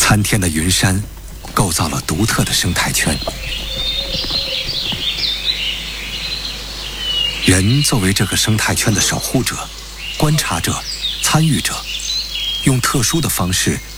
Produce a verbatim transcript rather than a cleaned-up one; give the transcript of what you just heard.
参天的云山构造了独特的生态圈。人作为这个生态圈的守护者、观察者、参与者，用特殊的方式